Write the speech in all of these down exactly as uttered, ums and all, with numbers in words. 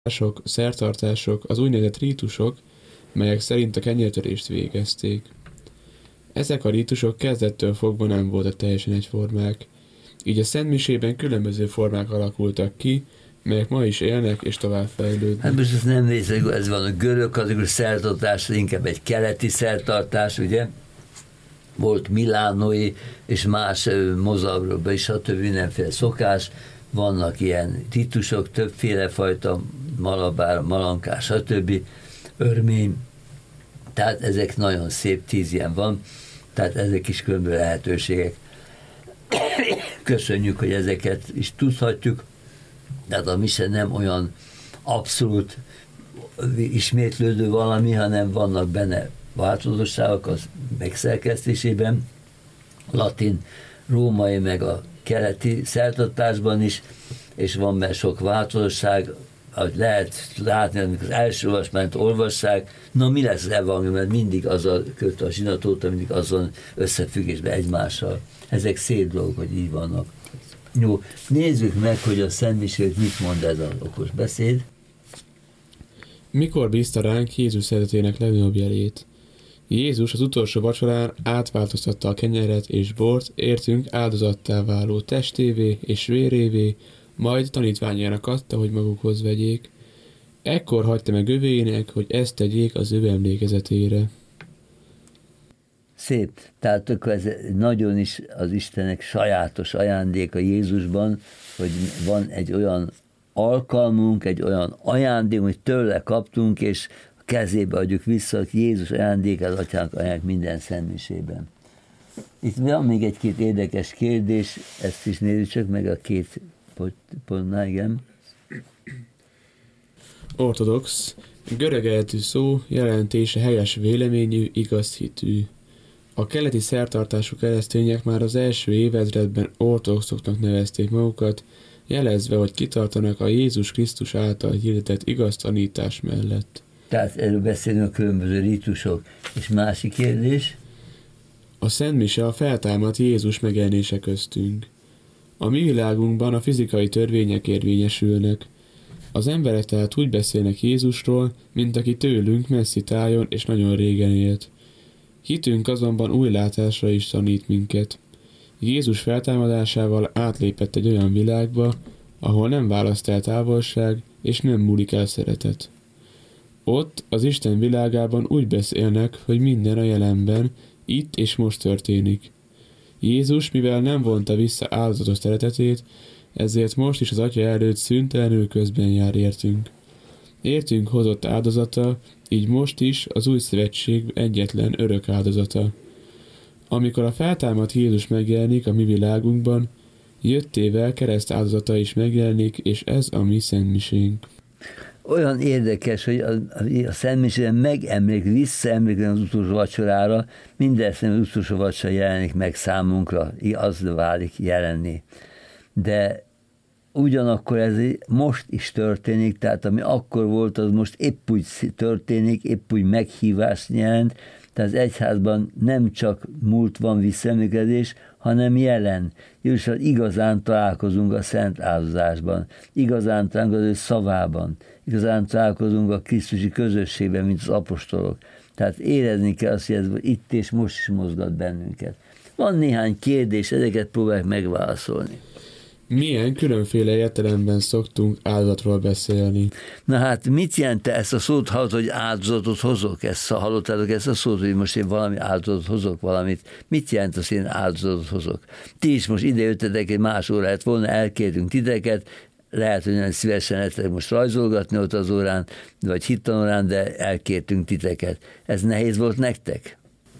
szertartások, az úgynevezett rítusok, melyek szerint a kenyértörést végezték. Ezek a rítusok kezdettől fogva nem voltak teljesen egyformák, így a szentmisében különböző formák alakultak ki, melyek ma is élnek és tovább fejlődnek. Hát most ez nem nézzük, ez van a görög katolikus szertartás, inkább egy keleti szertartás, ugye? Volt milánói és más Mozartban is, stb. Mindenféle szokás, vannak ilyen títusok, többféle fajta, malabár, malankás, stb. Örmény, tehát ezek nagyon szép, tíz ilyen van, tehát ezek is különböző lehetőségek. Köszönjük, hogy ezeket is tudhatjuk, tehát a mise nem olyan abszolút ismétlődő valami, hanem vannak benne változatosságok az megszerkesztésében, latin, római, meg a keleti szertartásban is, és van benne sok változatosság, ahogy lehet látni, amikor az első olvasmányt olvassák, na mi lesz az evangélium, mert mindig az a köt a zsinatóta, mindig azon összefüggésben egymással. Ezek szép dolgok, hogy így vannak. Jó, nézzük meg, hogy a Szentmisét mit mond ez az okos beszéd. Mikor bízta ránk Jézus szeretetének legnagyobb jelét? Jézus az utolsó vacsorán átváltoztatta a kenyeret és bort, értünk áldozattá váló testévé és vérévé, majd tanítványának adta, hogy magukhoz vegyék. Ekkor hagyta meg övéinek, hogy ezt tegyék az ő emlékezetére. Szép. Tehát akkor ez nagyon is az Istennek sajátos ajándéka Jézusban, hogy van egy olyan alkalmunk, egy olyan ajándék, hogy tőle kaptunk, és a kezébe adjuk vissza, hogy Jézus ajándéka az Atyának ajánlják minden szentmisében. Itt van még egy-két érdekes kérdés, ezt is nézzük csak meg a két pontnál, igen. Ortodox, görög eredetű szó jelentése helyes véleményű, igaz hitű. A keleti szertartású keresztények már az első évezredben ortodoxoknak nevezték magukat, jelezve, hogy kitartanak a Jézus Krisztus által hirdetett igaz tanítás mellett. Tehát erről beszélünk a különböző rítusok. És másik kérdés? A Szentmise a feltámadt Jézus megjelenése köztünk. A mi világunkban a fizikai törvények érvényesülnek. Az emberek tehát úgy beszélnek Jézusról, mint aki tőlünk messzi tájon és nagyon régen élt. Hitünk azonban új látásra is tanít minket. Jézus feltámadásával átlépett egy olyan világba, ahol nem választ el távolság, és nem múlik el szeretet. Ott, az Isten világában úgy beszélnek, hogy minden a jelenben, itt és most történik. Jézus, mivel nem vonta vissza áldozatos szeretetét, ezért most is az Atya előtt szüntelenül közben jár értünk. Értünk hozott áldozata, így most is az új szövetség egyetlen örök áldozata. Amikor a feltámadt Jézus megjelenik a mi világunkban, jöttével kereszt áldozata is megjelenik, és ez a mi szentmisénk. Olyan érdekes, hogy a, a szentmisében megemlék, visszaemlékezni az utolsó vacsorára, minden az utolsó vacsora jelenik meg számunkra, az válik jelenni. De ugyanakkor ez most is történik, tehát ami akkor volt, az most épp úgy történik, épp úgy meghívást jelent, tehát az egyházban nem csak múlt van visszaemlékezés, hanem jelen. Jézussal igazán találkozunk a szent áldozásban, igazán találkozunk az ő szavában, igazán találkozunk a krisztusi közösségben, mint az apostolok. Tehát érezni kell azt, hogy ez itt és most is mozgat bennünket. Van néhány kérdés, ezeket próbáljuk megválaszolni. Milyen különféle értelemben szoktunk áldozatról beszélni? Na hát, mit jelent ezt a szót, hallott, hogy áldozatot hozok? Ezt, hallottátok ezt a szót, hogy most én valami áldozatot hozok valamit? Mit jelent az, hogy én áldozatot hozok? Ti is most ide jöttetek, egy más órát volna, elkértünk titeket, lehet, hogy nem szívesen lehetek most rajzolgatni ott az órán, vagy hittanórán, de elkértünk titeket. Ez nehéz volt nektek?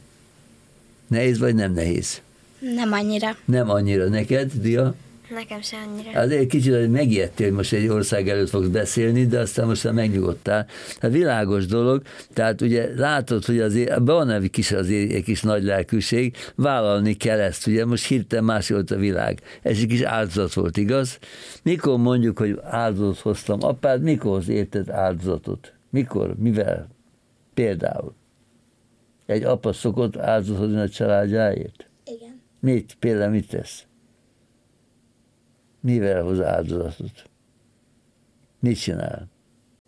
Nehéz vagy nem nehéz? Nem annyira. Nem annyira. Neked, Dia? Nekem se annyira. Hát egy kicsit megijedtél, hogy most egy ország előtt fogsz beszélni, de aztán most már megnyugodtál. Hát világos dolog, tehát ugye látod, hogy azért, van egy kis, azért egy kis nagy lelkűség, vállalni kell ezt, ugye most hirtelen más volt a világ. Ez egy kis áldozat volt, igaz? Mikor mondjuk, hogy áldozatot hoztam? Apád mikor érted áldozatot? Mikor? Mivel? Például. Egy apa szokott áldozatot hozni a családjáért? Igen. Mit? Például mit tesz? Mivel hoz áldozatot? Mit csinál?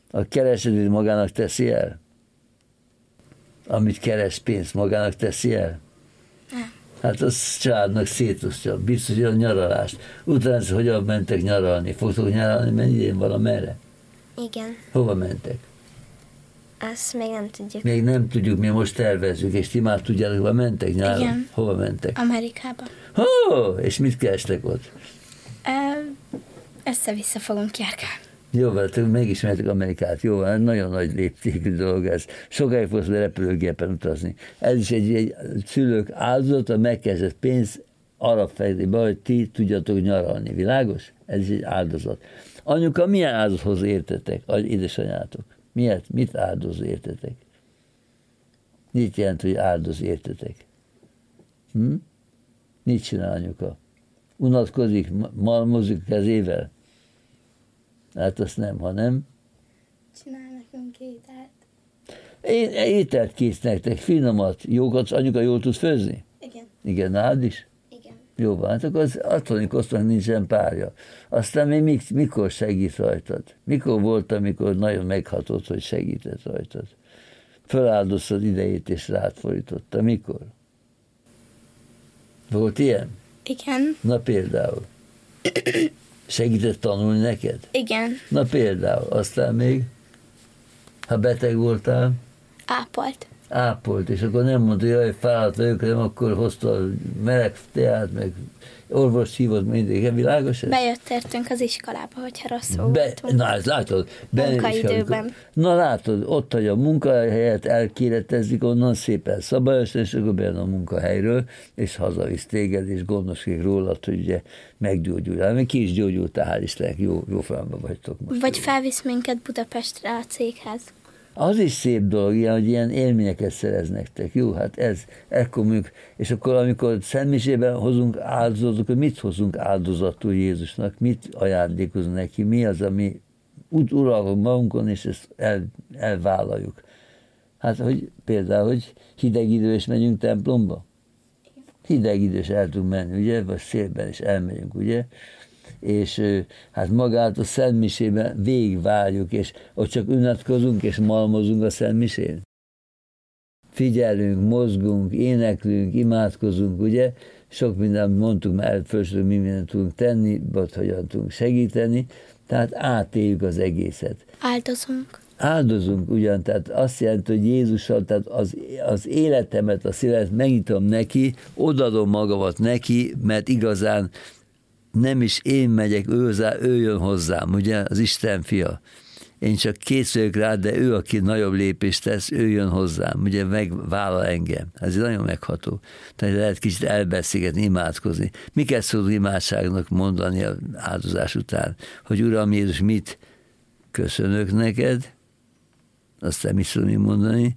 A keresetét magának teszi el? Amit keres pénzt magának teszi el? Nem. Hát az családnak szétosztja, biztos, hogy a nyaralást. Utána hogyan mentek nyaralni? Fogtok nyaralni, mennyi idén valamerre? Igen. Hova mentek? Azt még nem tudjuk. Még nem tudjuk, mi most tervezzük, és ti már tudjátok, hova mentek nyáron? Igen. Hova mentek? Amerikába. Hó, és mit kerestek ott? Ö, össze-vissza fogunk járkálni. Jó, hát megismertek Amerikát, jó, hát nagyon nagy léptékű dolog ez. Sokáig fogsz repülőgépen utazni. Ez is egy, egy szülők áldozata, megkezdett pénz arra fejlődbe, hogy ti tudjatok nyaralni. Világos? Ez is egy áldozat. Anyuka, milyen áldozathoz értetek, édesanyátok? Miért? Mit áldoz értetek? Mit jelent, hogy áldoz értetek? Hm? Mit csinál anyuka? Unatkozik, malmozik kezével? Hát azt nem, ha nem. Csinál nekünk ételt. Én ételt kész nektek, finomat, jókat, anyuka jól tud főzni? Igen. Igen, nád is? Igen. Jó van, hát akkor az Atonikoznak nincsen párja. Aztán még mik, mikor segít rajtad? Mikor volt, amikor nagyon meghatott, hogy segített rajtad? Föláldoztad idejét és rád fordította. Mikor? Volt ilyen? Igen. Na például. Segített tanulni neked? Igen. Na például. Aztán még, ha beteg voltál, Ápolt. ápolt, és akkor nem mondta, jaj, fáradt vagyok, hanem akkor hozta meleg teát, meg orvos hívott mindig. Világos ez? Bejött értünk az iskolába, hogyha rosszul Be, voltunk. na, ezt látod? Be, Munkaidőben. Na látod, ott hagy a munkahelyet, elkéretezik onnan szépen szabályosan, és akkor bejön a munkahelyről, és hazavisz téged, és gondoskodik rólad, hogy ugye meggyógyulál. Még ki is gyógyultál, hál' Istennek, jó, jó fámba vagytok most. Vagy felvisz minket Budapestre a céghez. Az is szép dolog, ilyen, hogy ilyen élményeket szerez nektek. Jó, hát ez, ekkor mondjuk, és akkor amikor szentmisében hozunk áldozatot, akkor mit hozunk áldozatul Jézusnak, mit ajándékozunk neki, mi az, ami úgy uralkodunk magunkon, és ezt el, elvállaljuk. Hát, hogy például, hogy hideg idő, és megyünk templomba? Hideg idő, és el tudunk menni, ugye, vagy szélben is elmegyünk, ugye? És hát magát a szentmisében végigvárjuk, és ott csak unatkozunk, és malmozunk a szentmisén. Figyelünk, mozgunk, éneklünk, imádkozunk, ugye? Sok mindent mondtuk már, fölsőleg mi mindent tudunk tenni, vagy hogyan tudunk segíteni, tehát átéljük az egészet. Áldozunk. Áldozunk ugyan, tehát azt jelenti, hogy Jézussal, tehát az, az életemet, a szívemet megnyitom neki, odadom magamat neki, mert igazán nem is én megyek, ő, hozzá, ő jön hozzám, ugye, az Isten fia. Én csak készülök rá, de ő, aki nagyobb lépést tesz, ő jön hozzám, ugye megvállal engem. Ez nagyon megható. Tehát lehet kicsit elbeszélgetni, imádkozni. Miket szoktuk imádságnak mondani az áldozás után? Hogy Uram Jézus, mit köszönök neked? Aztán mit szoktunk mondani?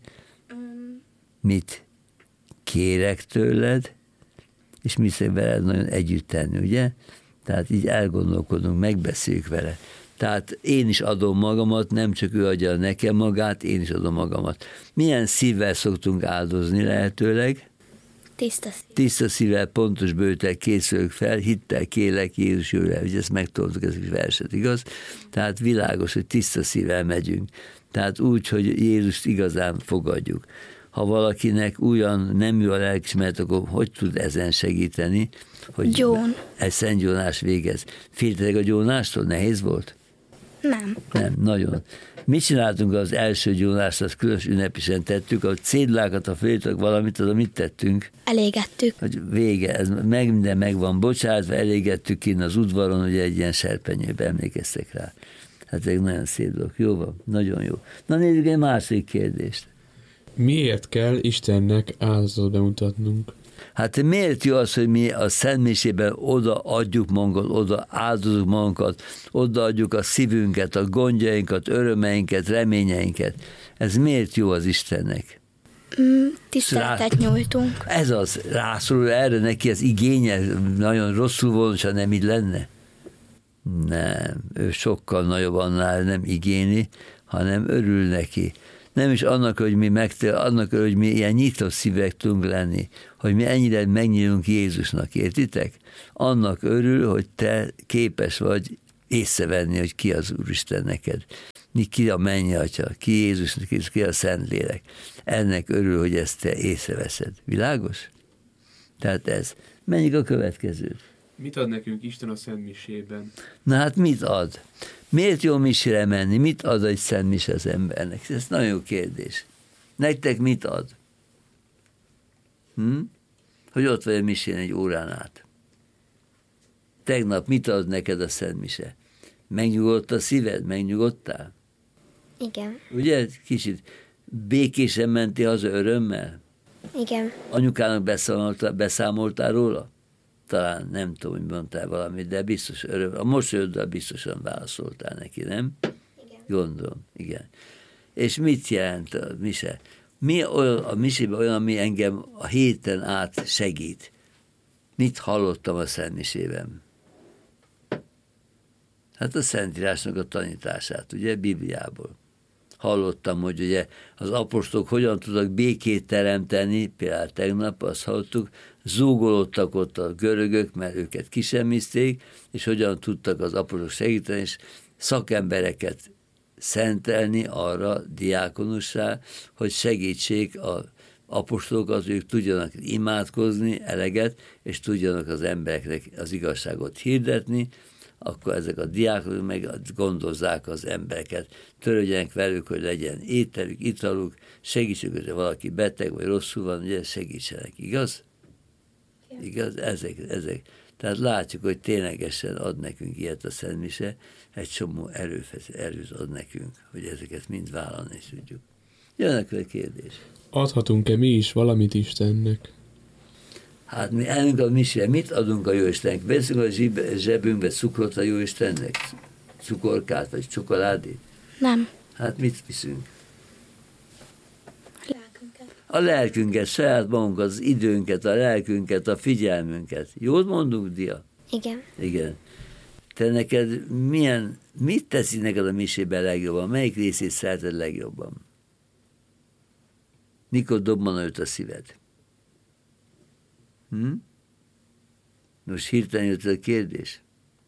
Mit kérek tőled? És mi szoktunk veled nagyon együtt tenni, ugye? Tehát így elgondolkodunk, megbeszéljük vele. Tehát én is adom magamat, nem csak ő adja nekem magát, én is adom magamat. Milyen szívvel szoktunk áldozni lehetőleg? Tiszta szív. Tiszta szívvel, pontos bőttel készülök fel, hittel kélek Jézus jövőre, ugye ezt megtoltuk, ez is verset, igaz? Tehát világos, hogy tiszta szívvel megyünk. Tehát úgy, hogy Jézust igazán fogadjuk. Ha valakinek ugyan nem jó a lelkismeret, akkor hogy tud ezen segíteni? Hogy Gyón. egy Szent Gyónás végez. Féltetek a gyónástól? Nehéz volt? Nem. Nem, nagyon. Mit csináltunk az első gyónást, azt különös ünnepisen tettük, a cédlákat, ha féltek valamit, az mit tettünk? Elégettük. Hogy vége, ez meg minden meg van bocsátva, elégettük kint az udvaron, ugye egy ilyen serpenyőbe, emlékeztek rá. Hát ez nagyon szép dolog. Jó van, nagyon jó. Na nézzük egy másik kérdést. Miért kell Istennek áldozatot bemutatnunk? Hát miért jó az, hogy mi a szentmisében oda adjuk magunkat, oda áldozunk magunkat, oda adjuk a szívünket, a gondjainkat, örömeinket, reményeinket. Ez miért jó az Istennek? Mm, tiszteletet nyújtunk. Ez az, rászorul erre neki az igénye, nagyon rosszul volna, ha nem így lenne. Nem, ő sokkal nagyobb annál nem igényli, hanem örül neki. Nem is annak, hogy mi megtél, annak, hogy mi ilyen nyitott szívek tudunk lenni, hogy mi ennyire megnyílunk Jézusnak, értitek? Annak örül, hogy te képes vagy észrevenni, hogy ki az Úristen neked. ki a mennyatya, ki Jézus, ki a Szentlélek. Ennek örül, hogy ezt te észreveszed. Világos? Tehát ez. Menjünk a következőt. Mit ad nekünk Isten a Szent Misében? Na hát mit ad? Miért jó misére menni? Mit ad egy szent mise az embernek? Ez nagyon jó kérdés. Nektek mit ad? Hm? Hogy ott vagy a misén egy órán át. Tegnap mit ad neked a szent mise? Megnyugodt a szíved? Megnyugodtál? Igen. Ugye? Kicsit békésen mentél haza örömmel? Igen. Anyukának beszámoltál, beszámoltál róla? Talán nem tudom, hogy mondtál valamit, de biztos öröm. A mosolyoddal biztosan válaszoltál neki, nem? Igen. Gondolom, igen. És mit jelent a mise? Mi olyan, a misében olyan, ami engem a héten át segít? Mit hallottam a Szent Misében? Hát a Szentírásnak a tanítását, ugye, Bibliából. Hallottam, hogy ugye az apostolok hogyan tudnak békét teremteni, például tegnap azt hallottuk, zúgolódtak ott a görögök, mert őket kisemmizték, és hogyan tudtak az apostolok segíteni, és szakembereket szentelni arra diákonussá, hogy segítsék az apostolokat, ők tudjanak imádkozni eleget, és tudjanak az embereknek az igazságot hirdetni, akkor ezek a diákok meg gondozzák az embereket, törődjenek velük, hogy legyen ételük, italuk, segítsük, hogy valaki beteg vagy rosszul van, ugye segítsenek, igaz? Igen. Igaz? Ezek, ezek. Tehát látjuk, hogy ténylegesen ad nekünk ilyet a Szent Mise, egy csomó erőt ad nekünk, hogy ezeket mind vállalni tudjuk. Jönnek a kérdés. Adhatunk-e mi is valamit Istennek? Hát mi elünk a misére, mit adunk a Jóistennek? Veszünk a zsebünkbe cukrot a Jóistennek? Cukorkát vagy csokoládét? Nem. Hát mit viszünk? Lelkünket. A lelkünket, saját magunkat, az időnket, a lelkünket, a figyelmünket. Jól mondunk, Dia? Igen. Igen. Te neked milyen, mit teszi neked a misében legjobban? Melyik részét szereted legjobban? Mikor dobban őt a szíved? Hm? Most hirtelen jött a kérdés.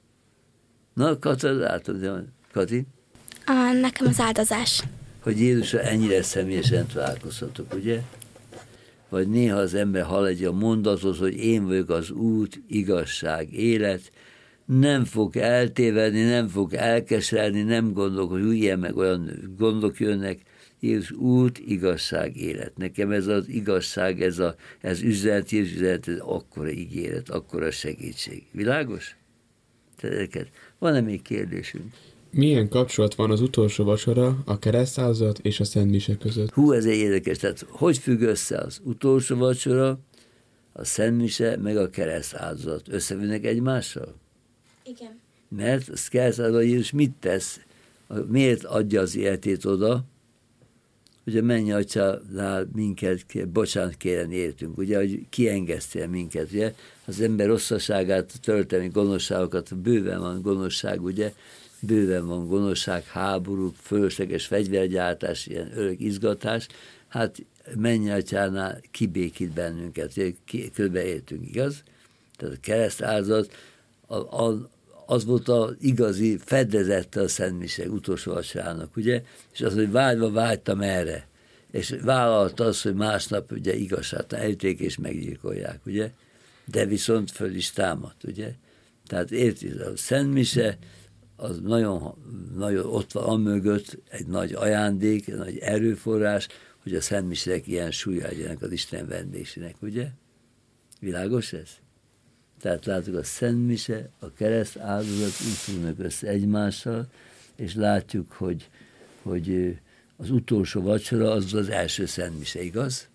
Na, Kata, látom, de Kati? A, nekem az áldozás. Hogy Jézusra ennyire személyesen találkozhatok, ugye? Vagy néha az ember hall egy a mondatot, hogy én vagyok az út, igazság, élet, nem fog eltévedni, nem fog elkeseredni, nem gondolok, hogy ilyen meg olyan gondok jönnek. Jézus út, igazság, élet. Nekem ez az igazság, ez az ez üzenet, Jézus üzenet, ez akkora ígéret, akkora segítség. Világos? Tehát van-e még kérdésünk? Milyen kapcsolat van az utolsó vacsora, a keresztáldozat és a Szent Mise között? Hú, ez egy érdekes. Tehát hogy függ össze az utolsó vacsora, a Szent Mise, meg a keresztáldozat? Összefüggnek egymással? Igen. Mert a keresztáldozat Jézus mit tesz? Miért adja az életét oda? Hogy a Mennyatyánál minket, bocsánat kérni értünk, ugye, hogy kiengesztél minket, ugye, az ember rosszaságát, történelmi gonoszságokat, bőven van gonoszság, ugye, bőven van gonoszság, háború, fölösleges fegyvergyártás, ilyen örök izgatás, hát Mennyatyánál kibékít bennünket, körbe értünk, igaz? Tehát a keresztáldozat, a, a, az volt az igazi fedezette a Szent Mise utolsó vacsorának, ugye? És az, hogy vágyva vágytam erre. És vállalta az, hogy másnap ugye igazságtalan elítélik és meggyilkolják, ugye? De viszont föl is támadt, ugye? Tehát érti, a Szent Mise az nagyon, nagyon ott van amögött egy nagy ajándék, egy nagy erőforrás, hogy a Szent Misének ilyen súlya legyenek az Isten vendégségnek, ugye? Világos ez? Tehát látjuk a Szent Mise, a kereszt áldozat úgy fognak össze egymással, és látjuk, hogy, hogy az utolsó vacsora az az első Szent Mise, igaz?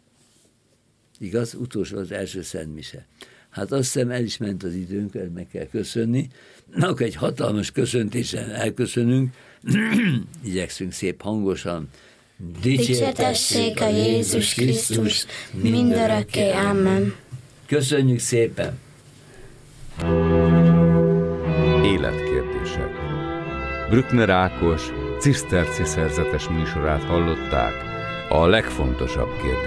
Igaz? Utolsó az első Szent Mise. Hát azt hiszem el is ment az időnk, ezt meg kell köszönni. Na, akkor egy hatalmas köszöntésen elköszönünk, igyekszünk szép hangosan. Dicsértessék a Jézus Krisztus, mindörökké, amen. Köszönjük szépen! Életkérdések. Brückner Ákos ciszterci szerzetes műsorát hallották, a legfontosabb kérdések.